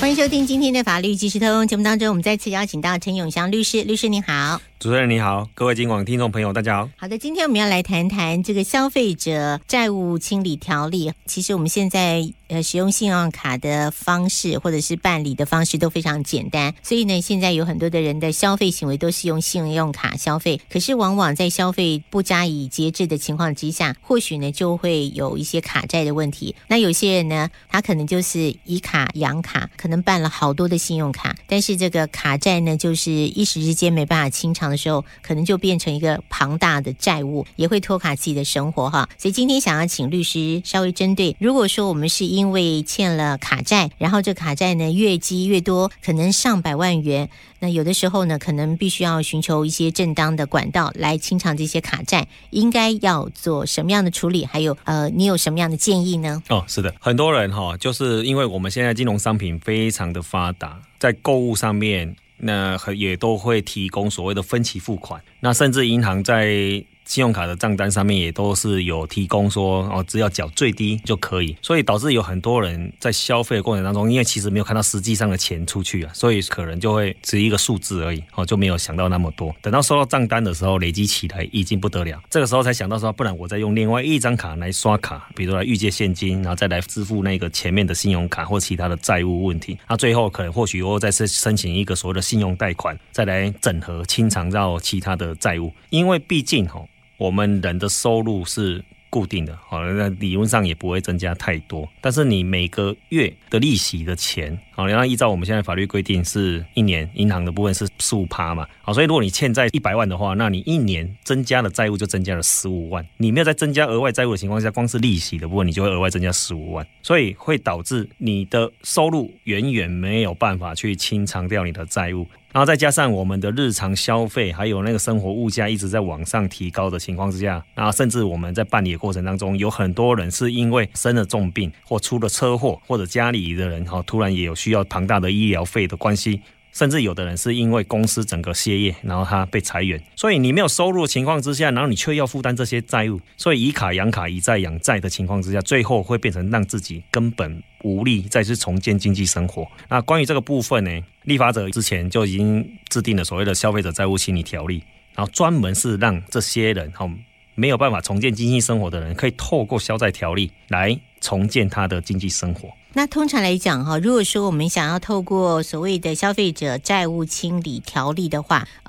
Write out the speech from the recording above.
欢迎收听今天的法律即时通节目当中，我们再次邀请到陈永祥律师。律师您好。 主持人你好，各位金广听众朋友大家好。 好的，今天我们要来谈谈这个消费者债务清理条例。其实我们现在使用信用卡的方式或者是办理的方式都非常简单，所以呢现在有很多的人的消费行为都是用信用卡消费，可是往往在消费不加以节制的情况之下，或许呢就会有一些卡债的问题。那有些人呢他可能就是以卡养卡，可能办了好多的信用卡，但是这个卡债呢就是一时之间没办法清偿的时候，可能就变成一个庞大的债务，也会拖卡自己的生活哈。所以今天想要请律师稍微针对，如果说我们是因为欠了卡债，然后这卡债呢越积越多，可能上百万元，那有的时候呢可能必须要寻求一些正当的管道来清偿这些卡债，应该要做什么样的处理，还有你有什么样的建议呢？ 是的，很多人就是因为我们现在金融商品非常的发达，在购物上面那也都会提供所谓的分期付款，那甚至银行在信用卡的账单上面也都是有提供说只要缴最低就可以，所以导致有很多人在消费的过程当中，因为其实没有看到实际上的钱出去所以可能就会只一个数字而已就没有想到那么多，等到收到账单的时候累积起来已经不得了，这个时候才想到说不然我再用另外一张卡来刷卡，比如说来预借现金，然后再来支付那个前面的信用卡或其他的债务问题，那最后可能或许又再申请一个所谓的信用贷款，再来整合清偿到其他的债务。因为毕竟我们人的收入是固定的，那理论上也不会增加太多，但是你每个月的利息的钱，那依照我们现在法律规定是一年，银行的部分是 15% 嘛，所以如果你欠债100万的话，那你一年增加的债务就增加了15万，你没有再增加额外债务的情况下，光是利息的部分你就会额外增加15万，所以会导致你的收入远远没有办法去清偿掉你的债务，然后再加上我们的日常消费还有那个生活物价一直在往上提高的情况之下，然后甚至我们在办理的过程当中，有很多人是因为生了重病或出了车祸，或者家里的人突然也有需要庞大的医疗费的关系，甚至有的人是因为公司整个歇业，然后他被裁员，所以你没有收入的情况之下，然后你却要负担这些债务，所以以卡养卡，以债养债的情况之下，最后会变成让自己根本无力再去重建经济生活。那关于这个部分呢，立法者之前就已经制定了所谓的消费者债务清理条例，然后专门是让这些人没有办法重建经济生活的人，可以透过消债条例来重建他的经济生活。 那通常来讲如果说我们想要透过所谓的消费者债务清理条例的话，